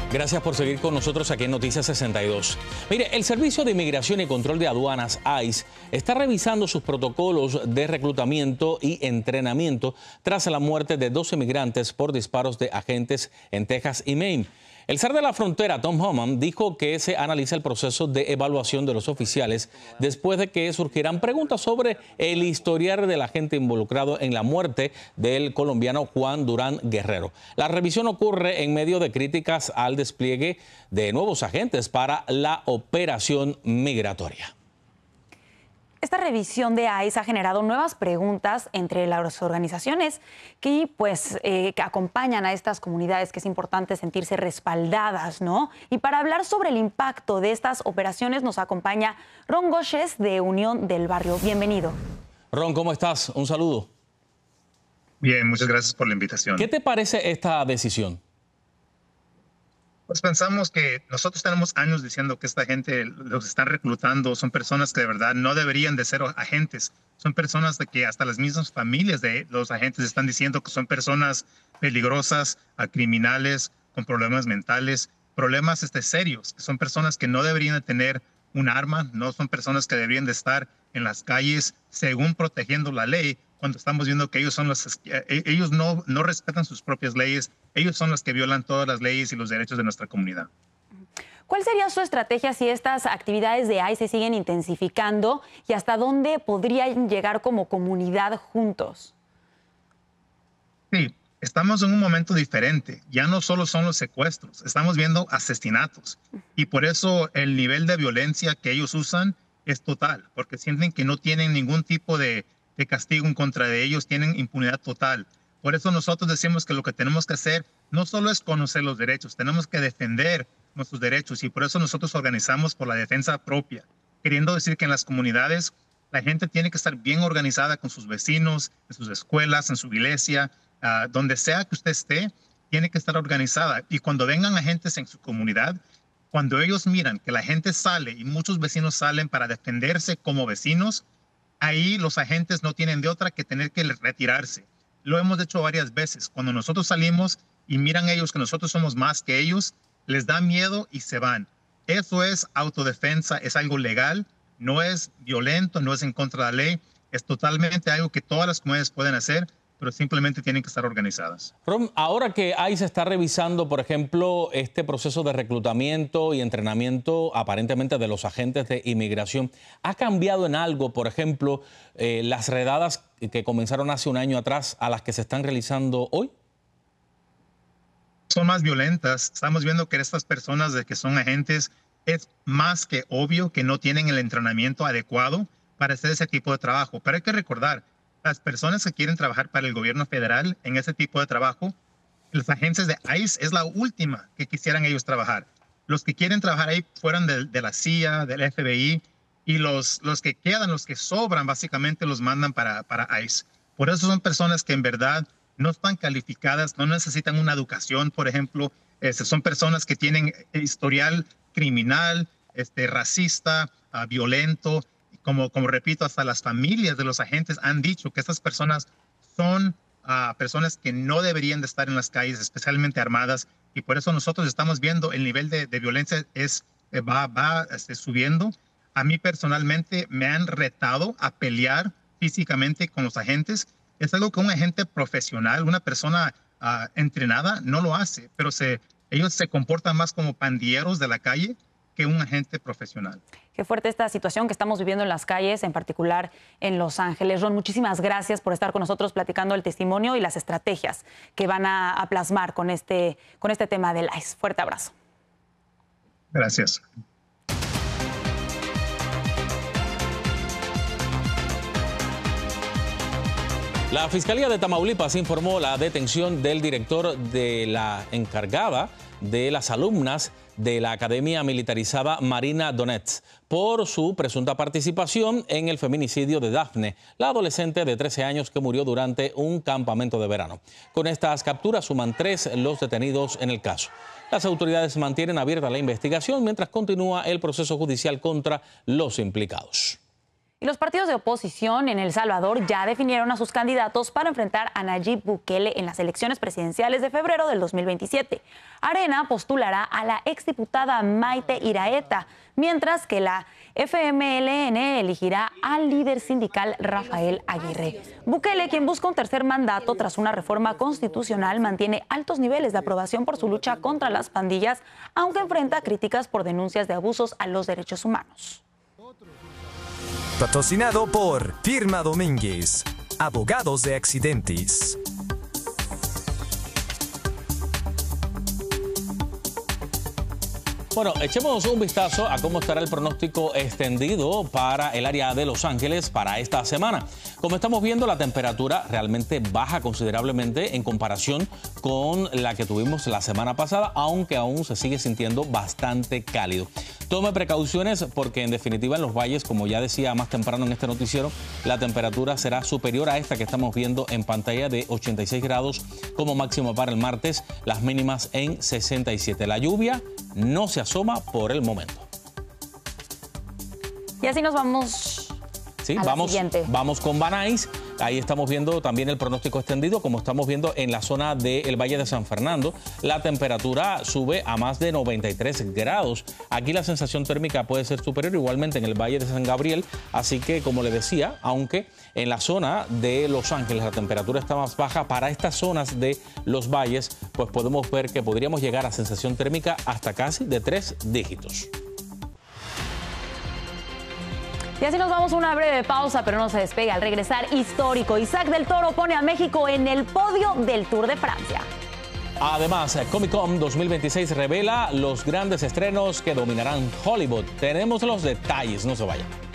Gracias por seguir con nosotros aquí en Noticias 62. Mire, el Servicio de Inmigración y Control de Aduanas, ICE, está revisando sus protocolos de reclutamiento y entrenamiento tras la muerte de 2 inmigrantes por disparos de agentes en Texas y Maine. El SAR de la frontera, Tom Homan, dijo que se analiza el proceso de evaluación de los oficiales después de que surgieran preguntas sobre el historial del agente involucrado en la muerte del colombiano Juan Durán Guerrero. La revisión ocurre en medio de críticas al despliegue de nuevos agentes para la operación migratoria. Esta revisión de ICE ha generado nuevas preguntas entre las organizaciones que acompañan a estas comunidades, que es importante sentirse respaldadas, ¿no? Y para hablar sobre el impacto de estas operaciones nos acompaña Ron Goches de Unión del Barrio. Bienvenido. Ron, ¿cómo estás? Un saludo. Bien, muchas gracias por la invitación. ¿Qué te parece esta decisión? Pues pensamos que nosotros tenemos años diciendo que esta gente, los están reclutando, son personas que de verdad no deberían de ser agentes. Son personas de que hasta las mismas familias de los agentes están diciendo que son personas peligrosas, criminales, con problemas mentales, problemas serios. Son personas que no deberían de tener un arma, no son personas que deberían de estar en las calles según protegiendo la ley, cuando estamos viendo que ellos son ellos no respetan sus propias leyes, ellos son los que violan todas las leyes y los derechos de nuestra comunidad. ¿Cuál sería su estrategia si estas actividades de ICE se siguen intensificando y hasta dónde podrían llegar como comunidad juntos? Sí, estamos en un momento diferente. Ya no solo son los secuestros, estamos viendo asesinatos. Y por eso el nivel de violencia que ellos usan es total, porque sienten que no tienen ningún tipo de castigo en contra de ellos, tienen impunidad total. Por eso nosotros decimos que lo que tenemos que hacer no solo es conocer los derechos, tenemos que defender nuestros derechos, y por eso nosotros organizamos por la defensa propia, queriendo decir que en las comunidades la gente tiene que estar bien organizada con sus vecinos, en sus escuelas, en su iglesia, donde sea que usted esté, tiene que estar organizada. Y cuando vengan agentes en su comunidad, cuando ellos miran que la gente sale y muchos vecinos salen para defenderse como vecinos, ahí los agentes no tienen de otra que tener que retirarse. Lo hemos hecho varias veces. Cuando nosotros salimos y miran ellos que nosotros somos más que ellos, les da miedo y se van. Eso es autodefensa, es algo legal, no es violento, no es en contra de la ley, es totalmente algo que todas las comunidades pueden hacer, pero simplemente tienen que estar organizadas. Ron, ahora que ICE está revisando, por ejemplo, este proceso de reclutamiento y entrenamiento aparentemente de los agentes de inmigración, ¿ha cambiado en algo, por ejemplo, las redadas que comenzaron hace un año atrás a las que se están realizando hoy? Son más violentas. Estamos viendo que estas personas de que son agentes, es más que obvio que no tienen el entrenamiento adecuado para hacer ese tipo de trabajo. Pero hay que recordar, las personas que quieren trabajar para el gobierno federal en ese tipo de trabajo, las agencias de ICE es la última que quisieran ellos trabajar. Los que quieren trabajar ahí fueran de la CIA, del FBI, y los que quedan, los que sobran, básicamente los mandan para ICE. Por eso son personas que en verdad no están calificadas, no necesitan una educación, por ejemplo. Son personas que tienen historial criminal, racista, violento. Como repito, hasta las familias de los agentes han dicho que estas personas son personas que no deberían de estar en las calles, especialmente armadas, y por eso nosotros estamos viendo el nivel de violencia va subiendo. A mí personalmente me han retado a pelear físicamente con los agentes. Es algo que un agente profesional, una persona entrenada, no lo hace, pero ellos se comportan más como pandilleros de la calle que un agente profesional. Qué fuerte esta situación que estamos viviendo en las calles, en particular en Los Ángeles. Ron, muchísimas gracias por estar con nosotros platicando el testimonio y las estrategias que van a plasmar con este tema del ICE. Fuerte abrazo. Gracias. La Fiscalía de Tamaulipas informó la detención del director de la encargada de las alumnas de la Academia Militarizada Marina Donetsk por su presunta participación en el feminicidio de Dafne, la adolescente de 13 años que murió durante un campamento de verano. Con estas capturas suman 3 los detenidos en el caso. Las autoridades mantienen abierta la investigación mientras continúa el proceso judicial contra los implicados. Y los partidos de oposición en El Salvador ya definieron a sus candidatos para enfrentar a Nayib Bukele en las elecciones presidenciales de febrero del 2027. Arena postulará a la exdiputada Maite Iraeta, mientras que la FMLN elegirá al líder sindical Rafael Aguirre. Bukele, quien busca un tercer mandato tras una reforma constitucional, mantiene altos niveles de aprobación por su lucha contra las pandillas, aunque enfrenta críticas por denuncias de abusos a los derechos humanos. Patrocinado por Firma Domínguez, abogados de accidentes. Bueno, echemos un vistazo a cómo estará el pronóstico extendido para el área de Los Ángeles para esta semana. Como estamos viendo, la temperatura realmente baja considerablemente en comparación con la que tuvimos la semana pasada, aunque aún se sigue sintiendo bastante cálido. Tome precauciones porque en definitiva en los valles, como ya decía más temprano en este noticiero, la temperatura será superior a esta que estamos viendo en pantalla de 86 grados como máximo para el martes, las mínimas en 67. La lluvia no se asoma por el momento. Y así nos vamos. Sí, vamos con Banais. Ahí estamos viendo también el pronóstico extendido, como estamos viendo en la zona del Valle de San Fernando. La temperatura sube a más de 93 grados. Aquí la sensación térmica puede ser superior, igualmente en el Valle de San Gabriel. Así que, como le decía, aunque en la zona de Los Ángeles la temperatura está más baja, para estas zonas de los valles, pues podemos ver que podríamos llegar a sensación térmica hasta casi de 3 dígitos. Y así nos vamos a una breve pausa, pero no se despegue. Al regresar, histórico. Isaac del Toro pone a México en el podio del Tour de Francia. Además, Comic Con 2026 revela los grandes estrenos que dominarán Hollywood. Tenemos los detalles, no se vayan.